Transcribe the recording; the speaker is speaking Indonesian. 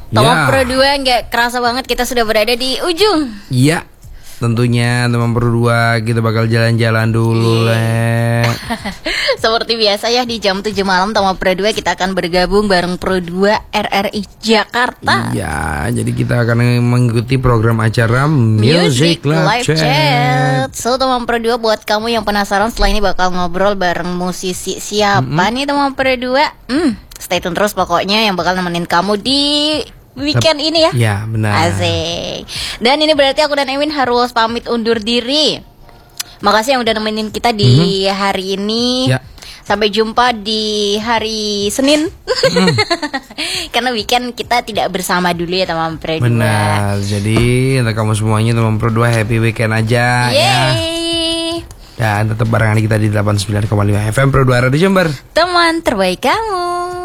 Teman Pro 2, nggak kerasa banget kita sudah berada di ujung. Iya, tentunya teman Pro 2 kita bakal jalan-jalan dulu Le. Seperti biasa ya, di jam 7 malam teman Pro 2 kita akan bergabung bareng Pro 2 RRI Jakarta. Iya, jadi kita akan mengikuti program acara Music Live Chat. So teman Pro 2, buat kamu yang penasaran, setelah ini bakal ngobrol bareng musisi siapa nih teman Pro 2. Stay tune terus pokoknya, yang bakal nemenin kamu di weekend ini ya. Ya benar. Asik. Dan ini berarti aku dan Ewin harus pamit undur diri. Makasih yang udah nemenin kita di hari ini. Ya. Sampai jumpa di hari Senin. Karena weekend kita tidak bersama dulu ya teman Pro 2. Benar. Jadi untuk kamu semuanya teman Pro 2 happy weekend aja. Yeay. Ya. Dan tetap barengan kita di 89,5 FM Pro 2 Radio Jember. Teman terbaik kamu.